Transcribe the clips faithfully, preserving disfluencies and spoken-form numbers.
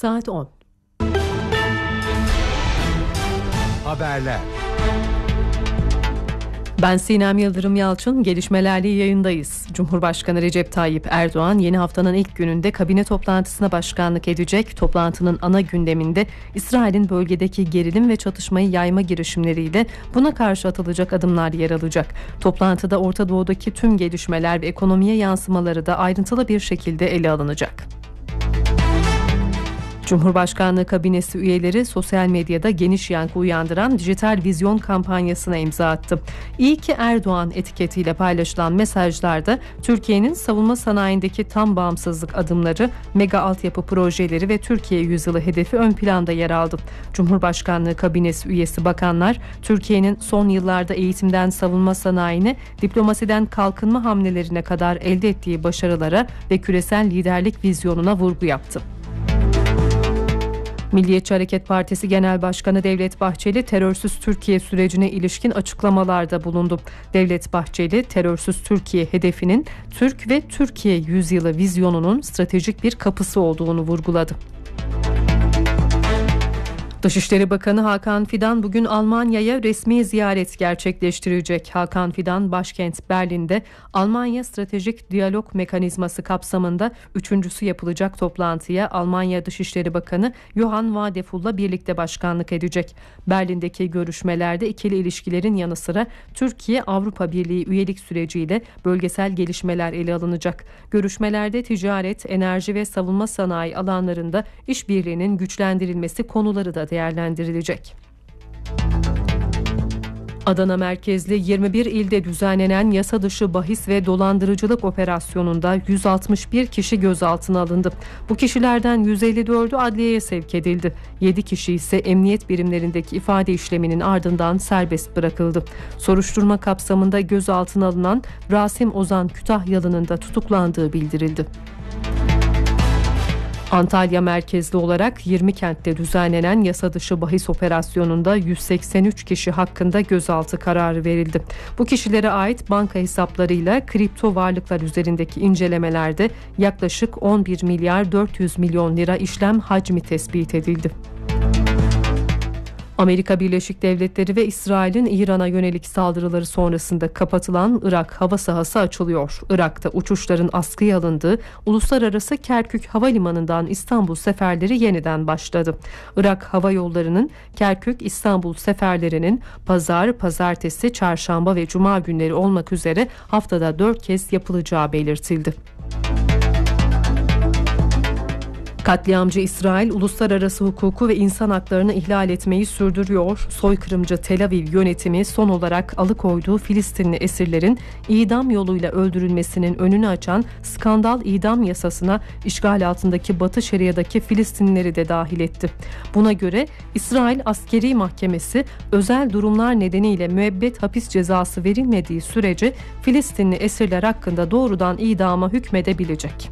Saat on. Haberler. Ben Sinem Yıldırım Yalçın, gelişmelerle yayındayız. Cumhurbaşkanı Recep Tayyip Erdoğan yeni haftanın ilk gününde kabine toplantısına başkanlık edecek. Toplantının ana gündeminde İsrail'in bölgedeki gerilim ve çatışmayı yayma girişimleriyle buna karşı atılacak adımlar yer alacak. Toplantıda Orta Doğu'daki tüm gelişmeler ve ekonomiye yansımaları da ayrıntılı bir şekilde ele alınacak. Cumhurbaşkanlığı kabinesi üyeleri sosyal medyada geniş yankı uyandıran dijital vizyon kampanyasına imza attı. İyi ki Erdoğan etiketiyle paylaşılan mesajlarda Türkiye'nin savunma sanayindeki tam bağımsızlık adımları, mega altyapı projeleri ve Türkiye yüzyılı hedefi ön planda yer aldı. Cumhurbaşkanlığı kabinesi üyesi bakanlar, Türkiye'nin son yıllarda eğitimden savunma sanayine, diplomasiden kalkınma hamlelerine kadar elde ettiği başarılara ve küresel liderlik vizyonuna vurgu yaptı. Milliyetçi Hareket Partisi Genel Başkanı Devlet Bahçeli terörsüz Türkiye sürecine ilişkin açıklamalarda bulundu. Devlet Bahçeli, terörsüz Türkiye hedefinin Türk ve Türkiye yüzyılı vizyonunun stratejik bir kapısı olduğunu vurguladı. Dışişleri Bakanı Hakan Fidan bugün Almanya'ya resmi ziyaret gerçekleştirecek. Hakan Fidan başkent Berlin'de Almanya Stratejik Diyalog Mekanizması kapsamında üçüncüsü yapılacak toplantıya Almanya Dışişleri Bakanı Johann Wadefull'la birlikte başkanlık edecek. Berlin'deki görüşmelerde ikili ilişkilerin yanı sıra Türkiye-Avrupa Birliği üyelik süreciyle bölgesel gelişmeler ele alınacak. Görüşmelerde ticaret, enerji ve savunma sanayi alanlarında işbirliğinin güçlendirilmesi konuları da değerlendirilecek. Adana merkezli yirmi bir ilde düzenlenen yasa dışı bahis ve dolandırıcılık operasyonunda yüz altmış bir kişi gözaltına alındı. Bu kişilerden yüz elli dördü adliyeye sevk edildi. yedi kişi ise emniyet birimlerindeki ifade işleminin ardından serbest bırakıldı. Soruşturma kapsamında gözaltına alınan Rasim Ozan Kütahyalı'nın da tutuklandığı bildirildi. Antalya merkezli olarak yirmi kentte düzenlenen yasa dışı bahis operasyonunda yüz seksen üç kişi hakkında gözaltı kararı verildi. Bu kişilere ait banka hesaplarıyla kripto varlıklar üzerindeki incelemelerde yaklaşık on bir milyar dört yüz milyon lira işlem hacmi tespit edildi. Amerika Birleşik Devletleri ve İsrail'in İran'a yönelik saldırıları sonrasında kapatılan Irak hava sahası açılıyor. Irak'ta uçuşların askıya alındığı uluslararası Kerkük Havalimanı'ndan İstanbul seferleri yeniden başladı. Irak Hava Yolları'nın Kerkük-İstanbul seferlerinin pazar, pazartesi, çarşamba ve cuma günleri olmak üzere haftada dört kez yapılacağı belirtildi. Katliamcı İsrail, uluslararası hukuku ve insan haklarını ihlal etmeyi sürdürüyor. Soykırımcı Tel Aviv yönetimi son olarak alıkoyduğu Filistinli esirlerin idam yoluyla öldürülmesinin önünü açan skandal idam yasasına işgal altındaki Batı Şeria'daki Filistinlileri de dahil etti. Buna göre İsrail Askeri Mahkemesi özel durumlar nedeniyle müebbet hapis cezası verilmediği sürece Filistinli esirler hakkında doğrudan idama hükmedebilecek.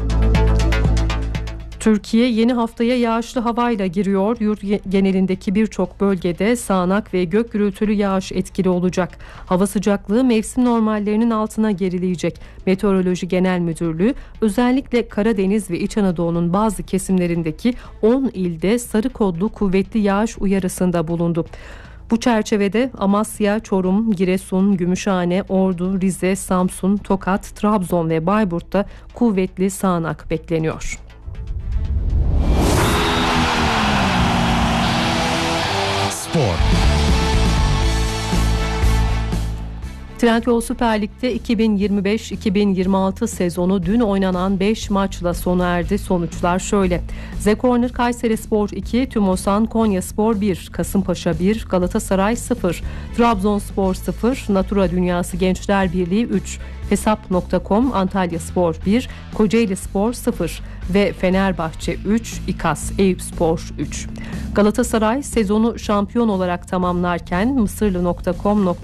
Türkiye yeni haftaya yağışlı havayla giriyor. Yurt genelindeki birçok bölgede sağanak ve gök gürültülü yağış etkili olacak. Hava sıcaklığı mevsim normallerinin altına gerileyecek. Meteoroloji Genel Müdürlüğü özellikle Karadeniz ve İç Anadolu'nun bazı kesimlerindeki on ilde sarı kodlu kuvvetli yağış uyarısında bulundu. Bu çerçevede Amasya, Çorum, Giresun, Gümüşhane, Ordu, Rize, Samsun, Tokat, Trabzon ve Bayburt'ta kuvvetli sağanak bekleniyor. Spor. Trendyol Süper Lig'de iki bin yirmi beş iki bin yirmi altı sezonu dün oynanan beş maçla sona erdi. Sonuçlar şöyle: The Corner Kayserispor iki, Tümosan Konyaspor bir, Kasımpaşa bir, Galatasaray sıfır, Trabzonspor sıfır, Natura Dünyası Gençler Birliği üç, Hesap nokta com Antalyaspor bir, Kocaelispor sıfır ve Fenerbahçe üç, İKAS Eyüpspor üç. Galatasaray sezonu şampiyon olarak tamamlarken Mısırlı nokta com